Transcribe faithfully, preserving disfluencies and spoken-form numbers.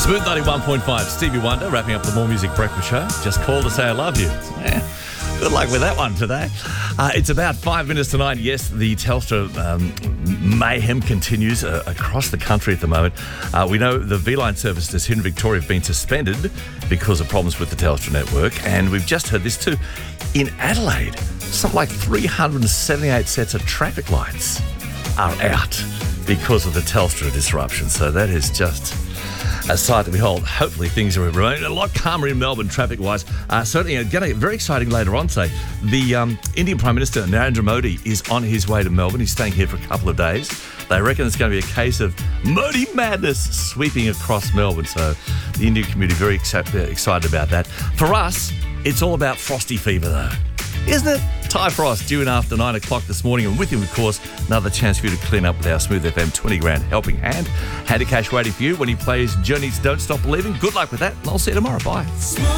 Smooth ninety-one point five, Stevie Wonder, wrapping up the More Music Breakfast Show. Just call to say I love you. Yeah, good luck with that one today. Uh, it's about five minutes to nine. Yes, the Telstra um, mayhem continues uh, across the country at the moment. Uh, we know the V-Line services here in Victoria have been suspended because of problems with the Telstra network. And we've just heard this too. In Adelaide, something like three hundred seventy-eight sets of traffic lights are out because of the Telstra disruption. So that is just a sight to behold. Hopefully things are remaining a lot calmer in Melbourne traffic-wise. Uh, certainly going to get very exciting later on today. The um, Indian Prime Minister Narendra Modi is on his way to Melbourne. He's staying here for a couple of days. They reckon it's going to be a case of Modi madness sweeping across Melbourne. So the Indian community very excited about that. For us, it's all about frosty fever though, isn't it? Ty Frost due in after nine o'clock this morning, and with him, of course, another chance for you to clean up with our Smooth F M twenty grand helping hand. Handy cash waiting for you when he plays Journey's Don't Stop Believing. Good luck with that, and I'll see you tomorrow. Bye.